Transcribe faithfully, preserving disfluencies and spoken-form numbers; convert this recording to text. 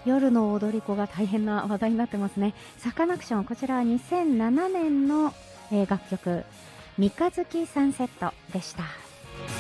夜の踊り子が大変な話題になってますね。サカナクション、こちらはにせんななねんの、えー楽曲、三日月サンセットでした。